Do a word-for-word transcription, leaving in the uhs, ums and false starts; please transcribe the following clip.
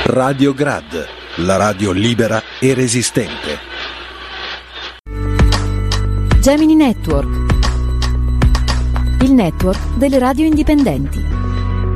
Radio Grad, la radio libera e resistente. Gemini Network, il network delle radio indipendenti.